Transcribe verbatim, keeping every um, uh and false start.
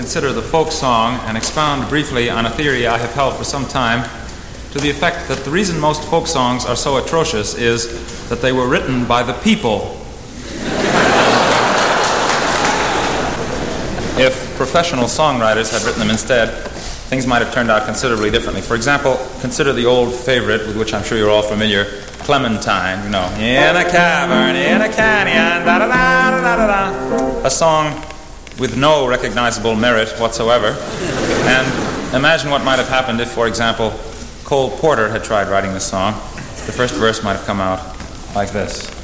consider the folk song and expound briefly on a theory I have held for some time to the effect that the reason most folk songs are so atrocious is that they were written by the people. If professional songwriters had written them instead, things might have turned out considerably differently. For example, consider the old favorite with which I'm sure you're all familiar, Clementine, you know. In a cavern, in a canyon, da-da-da-da-da-da. A song with no recognizable merit whatsoever. And imagine what might have happened if, for example, Cole Porter had tried writing this song. The first verse might have come out like this.